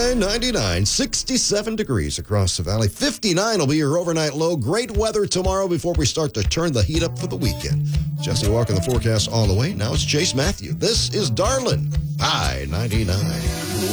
I-99, 67 degrees across the valley. 59 will be your overnight low. Great weather tomorrow before we start to turn the heat up for the weekend. Jesse Walker, the forecast all the way. Now it's Chase Matthew. This is Darlin', I-99.